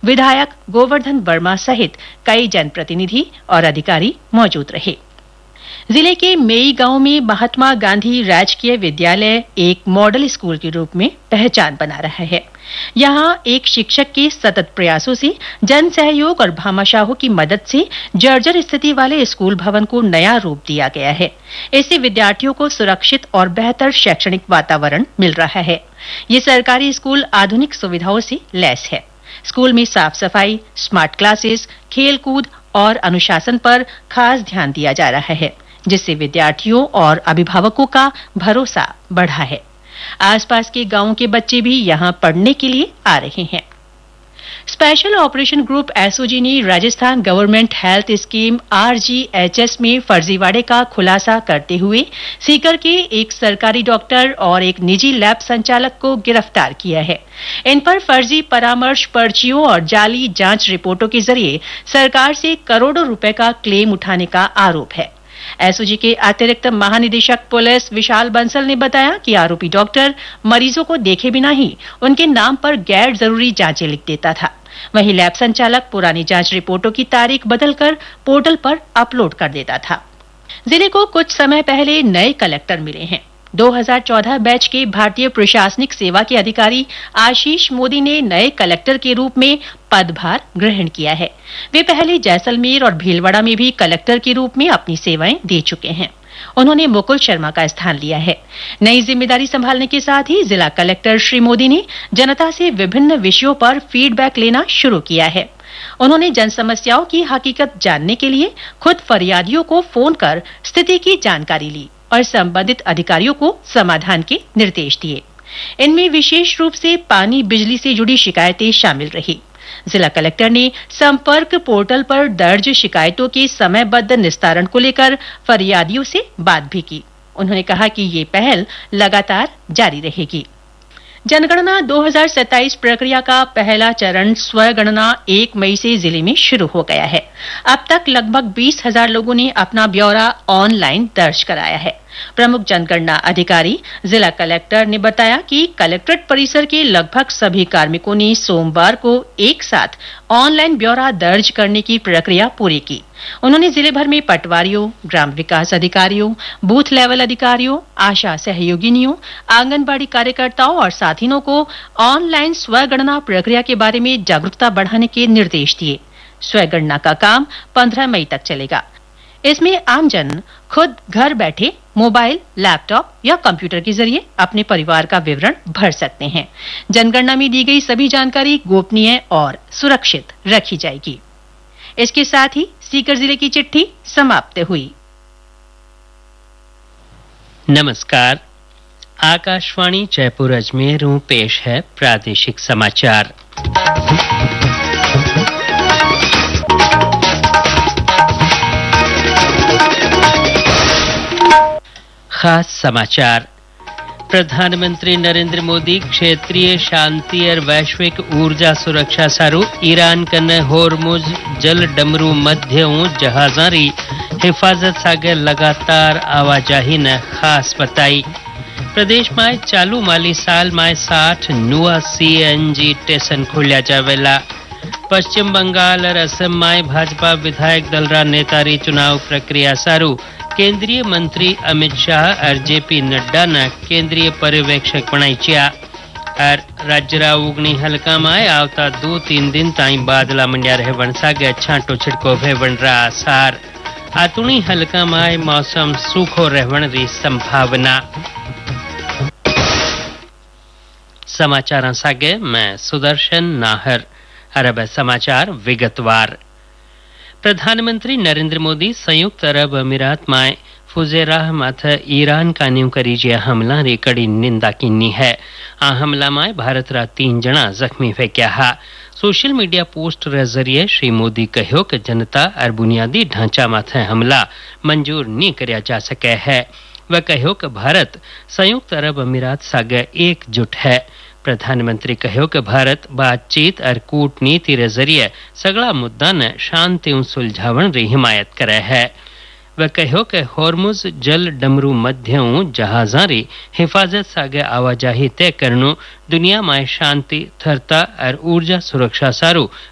विधायक गोवर्धन वर्मा सहित कई जनप्रतिनिधि और अधिकारी मौजूद रहे। जिले के मेई गांव में महात्मा गांधी राजकीय विद्यालय एक मॉडल स्कूल के रूप में पहचान बना रहा है। यहां एक शिक्षक के सतत प्रयासों से, जन सहयोग और भामाशाहों की मदद से जर्जर स्थिति वाले स्कूल भवन को नया रूप दिया गया है। इससे विद्यार्थियों को सुरक्षित और बेहतर शैक्षणिक वातावरण मिल रहा है। ये सरकारी स्कूल आधुनिक सुविधाओं से लैस है। स्कूल में साफ सफाई, स्मार्ट क्लासेस, खेलकूद और अनुशासन पर खास ध्यान दिया जा रहा है, जिससे विद्यार्थियों और अभिभावकों का भरोसा बढ़ा है। आसपास के गांवों के बच्चे भी यहां पढ़ने के लिए आ रहे हैं। स्पेशल ऑपरेशन ग्रुप एसओजी ने Rajasthan government health scheme RGHS में फर्जीवाड़े का खुलासा करते हुए सीकर के एक सरकारी डॉक्टर और एक निजी लैब संचालक को गिरफ्तार किया है। इन पर फर्जी परामर्श पर्चियों और जाली जांच रिपोर्टों के जरिए सरकार से करोड़ों रुपए का क्लेम उठाने का आरोप है। एसओजी के अतिरिक्त महानिदेशक पुलिस विशाल बंसल ने बताया कि आरोपी डॉक्टर मरीजों को देखे बिना ही उनके नाम पर गैर जरूरी जांचें लिख देता था। वहीं लैब संचालक पुरानी जांच रिपोर्टों की तारीख बदलकर पोर्टल पर अपलोड कर देता था। जिले को कुछ समय पहले नए कलेक्टर मिले हैं। 2014 बैच के भारतीय प्रशासनिक सेवा के अधिकारी आशीष मोदी ने नए कलेक्टर के रूप में पदभार ग्रहण किया है। वे पहले जैसलमेर और भीलवाड़ा में भी कलेक्टर के रूप में अपनी सेवाएं दे चुके हैं। उन्होंने मुकुल शर्मा का स्थान लिया है। नई जिम्मेदारी संभालने के साथ ही जिला कलेक्टर श्री मोदी ने जनता से विभिन्न विषयों पर फीडबैक लेना शुरू किया है। उन्होंने जन समस्याओं की हकीकत जानने के लिए खुद फरियादियों को फोन कर स्थिति की जानकारी ली और संबंधित अधिकारियों को समाधान के निर्देश दिए। इनमें विशेष रूप से पानी बिजली से जुड़ी शिकायतें शामिल रही। जिला कलेक्टर ने संपर्क पोर्टल पर दर्ज शिकायतों के समयबद्ध निस्तारण को लेकर फरियादियों से बात भी की। उन्होंने कहा कि ये पहल लगातार जारी रहेगी। जनगणना 2027 प्रक्रिया का पहला चरण स्वगणना 1 मई से जिले में शुरू हो गया है। अब तक लगभग 20,000 लोगों ने अपना ब्यौरा ऑनलाइन दर्ज कराया है। प्रमुख जनगणना अधिकारी जिला कलेक्टर ने बताया कि कलेक्ट्रेट परिसर के लगभग सभी कार्मिकों ने सोमवार को एक साथ ऑनलाइन ब्यौरा दर्ज करने की प्रक्रिया पूरी की। उन्होंने जिले भर में पटवारियों, ग्राम विकास अधिकारियों, बूथ लेवल अधिकारियों, आशा सहयोगिनियों, आंगनबाड़ी कार्यकर्ताओं और साथिनों को ऑनलाइन स्वगणना प्रक्रिया के बारे में जागरूकता बढ़ाने के निर्देश दिए। स्वगणना का काम 15 मई तक चलेगा। इसमें आमजन खुद घर बैठे मोबाइल, लैपटॉप या कंप्यूटर के जरिए अपने परिवार का विवरण भर सकते हैं। जनगणना में दी गई सभी जानकारी गोपनीय और सुरक्षित रखी जाएगी। इसके साथ ही सीकर जिले की चिट्ठी समाप्त हुई। नमस्कार, आकाशवाणी जयपुर अजमेर पेश है प्रादेशिक समाचार। खास समाचार। प्रधानमंत्री नरेंद्र मोदी क्षेत्रीय शांति और वैश्विक ऊर्जा सुरक्षा सारू ईरान कने होर्मुज जल डमरू मध्य जहाजारी हिफाजत सागे लगातार आवाजाही ने खास बताई। प्रदेश में चालू माली साल में 60 नुआ सीएनजी स्टेशन खोलिया जावेला। पश्चिम बंगाल और असम में भाजपा विधायक दलरा नेतारी चुनाव प्रक्रिया सारू केंद्रीय मंत्री अमित शाह और जेपी नड्डा ने केंद्रीय पर्यवेक्षक बनाईच्या। और राज्यरा उगनी हल्का में आवता 2-3 दिन ताई बादला मंड्या रहवन सागे छांटो छिड़को भेवन रा आसार। आतुणी हल्का में मौसम सूखो रहवन री संभावना। समाचार सागे मैं सुदर्शन नाहर। अरब समाचार विगतवार। प्रधानमंत्री नरेंद्र मोदी संयुक्त अरब अमीरात में फुजेराह माथे ईरान का न्यू करीजिया हमला री कड़ी निंदा की है। आ हमला में भारत रा 3 जना जख्मी फेंक्या हा। सोशल मीडिया पोस्ट रे जरिए श्री मोदी कहो कि जनता और बुनियादी ढांचा माथे हमला मंजूर नहीं करया जा सके है। वह कहो कि भारत संयुक्त अरब अमीरात सागे एकजुट है। प्रधानमंत्री कहो कि भारत बातचीत और कूटनीति रे जरिए सगला मुद्दा ने शांति सुलझावन री हिमायत करे है। वह कहो कि होर्मुज जल डमरू मध्य जहाजारी हिफाजत सागे आवाजाही तय करनो दुनिया में शांति, स्थिरता और ऊर्जा सुरक्षा सारू